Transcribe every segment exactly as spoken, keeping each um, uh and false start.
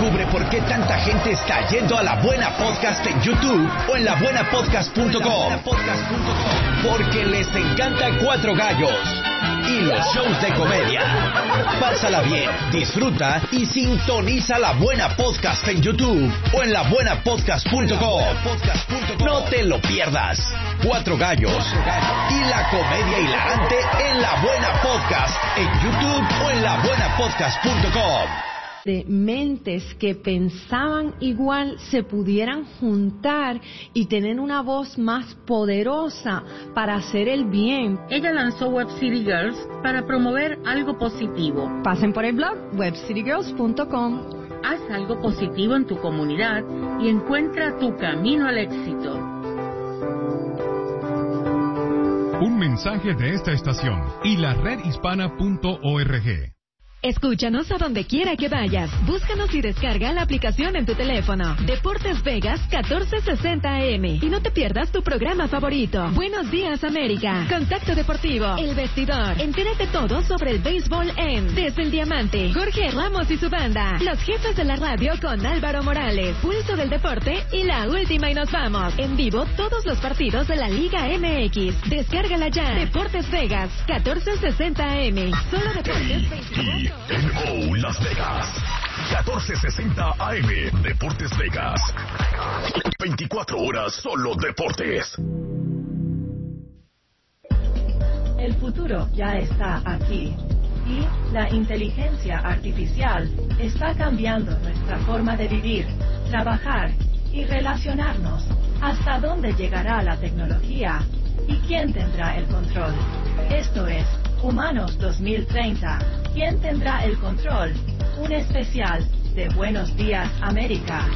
Descubre por qué tanta gente está yendo a La Buena Podcast en YouTube o en la buena podcast punto com. Porque les encanta Cuatro Gallos y los shows de comedia. Pásala bien, disfruta y sintoniza La Buena Podcast en YouTube o en la buena podcast punto com. No te lo pierdas. Cuatro Gallos y la comedia hilarante en La Buena Podcast en YouTube o en la buena podcast punto com. De mentes que pensaban igual se pudieran juntar y tener una voz más poderosa para hacer el bien. Ella lanzó Web City Girls para promover algo positivo. Pasen por el blog web city girls punto com. Haz algo positivo en tu comunidad y encuentra tu camino al éxito. Un mensaje de esta estación y la red hispana punto org. Escúchanos a donde quiera que vayas. Búscanos y descarga la aplicación en tu teléfono. Deportes Vegas catorce sesenta A M. Y no te pierdas tu programa favorito. Buenos Días América. Contacto Deportivo. El Vestidor. Entérate todo sobre el béisbol en Desde el Diamante. Jorge Ramos y su banda. Los Jefes de la Radio con Álvaro Morales. Pulso del Deporte y La Última y Nos Vamos. En vivo todos los partidos de la Liga M X. Descárgala ya. Deportes Vegas catorce sesenta A M. Solo Deportes veinticuatro. N O Las Vegas, catorce sesenta A M, Deportes Vegas, veinticuatro horas solo deportes. El futuro ya está aquí y la inteligencia artificial está cambiando nuestra forma de vivir, trabajar y relacionarnos. ¿Hasta dónde llegará la tecnología? ¿Y quién tendrá el control? Esto es Humanos dos mil treinta. ¿Quién tendrá el control? Un especial de Buenos Días América.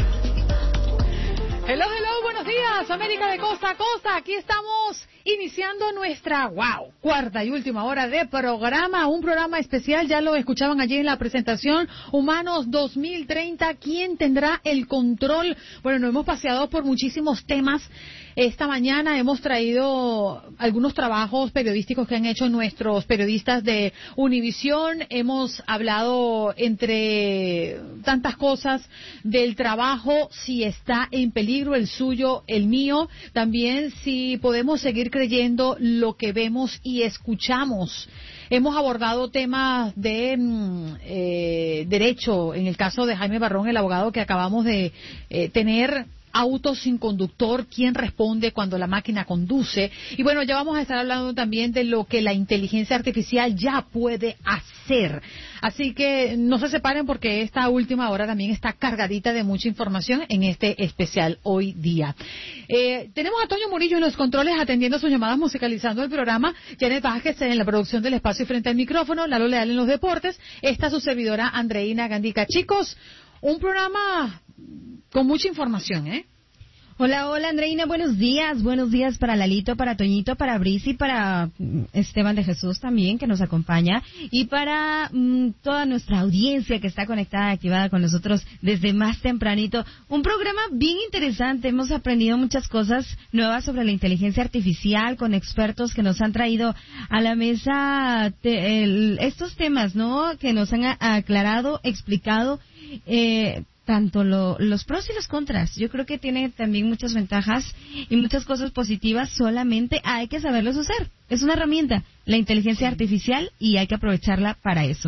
Hello, hello, buenos días, América de costa a costa. Aquí estamos iniciando nuestra, wow, cuarta y última hora de programa. Un programa especial, ya lo escuchaban allí en la presentación. Humanos dos mil treinta, ¿quién tendrá el control? Bueno, nos hemos paseado por muchísimos temas. Esta mañana hemos traído algunos trabajos periodísticos que han hecho nuestros periodistas de Univisión. Hemos hablado, entre tantas cosas, del trabajo, si está en peligro el suyo, el mío. También si podemos seguir creyendo lo que vemos y escuchamos. Hemos abordado temas de eh, derecho, en el caso de Jaime Barrón, el abogado que acabamos de eh, tener. Autos sin conductor, quién responde cuando la máquina conduce. Y bueno, ya vamos a estar hablando también de lo que la inteligencia artificial ya puede hacer. Así que no se separen porque esta última hora también está cargadita de mucha información en este especial hoy día. Eh, tenemos a Toño Murillo en los controles atendiendo sus llamadas, musicalizando el programa. Janet Vázquez en la producción del espacio y frente al micrófono. Lalo Leal en los deportes. Esta su servidora Andreina Gandica. Chicos, un programa con mucha información, ¿eh? Hola, hola, Andreina, buenos días. Buenos días para Lalito, para Toñito, para Brisi, para Esteban de Jesús también, que nos acompaña, y para mmm, toda nuestra audiencia que está conectada, activada con nosotros desde más tempranito. Un programa bien interesante. Hemos aprendido muchas cosas nuevas sobre la inteligencia artificial con expertos que nos han traído a la mesa te, el, estos temas, ¿no? Que nos han a, aclarado, explicado, eh, tanto lo, los pros y los contras. Yo creo que tiene también muchas ventajas y muchas cosas positivas, solamente hay que saberlos usar. Es una herramienta, la inteligencia artificial, y hay que aprovecharla para eso.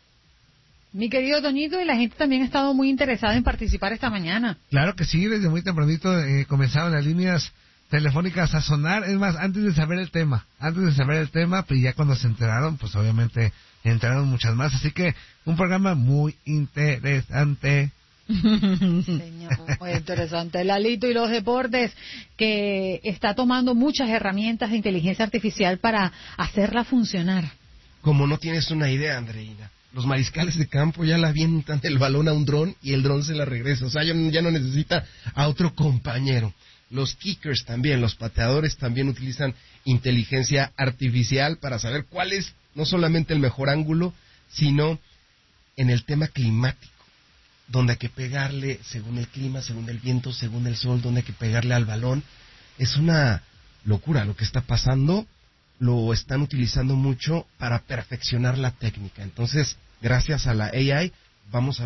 Mi querido Toñito, y la gente también ha estado muy interesada en participar esta mañana. Claro que sí, desde muy tempranito eh, comenzaron las líneas telefónicas a sonar, es más, antes de saber el tema, antes de saber el tema, pero ya cuando se enteraron, pues obviamente entraron muchas más, así que un programa muy interesante. Señor, muy interesante. Lalito y los deportes, que está tomando muchas herramientas de inteligencia artificial para hacerla funcionar. Como no tienes una idea, Andreina. Los mariscales de campo ya le avientan el balón a un dron y el dron se la regresa. O sea, ya no necesita a otro compañero. Los kickers también, los pateadores también utilizan inteligencia artificial para saber cuál es no solamente el mejor ángulo, sino en el tema climático, donde hay que pegarle según el clima, según el viento, según el sol, donde hay que pegarle al balón. Es una locura lo que está pasando. Lo están utilizando mucho para perfeccionar la técnica. Entonces, gracias a la A I, vamos a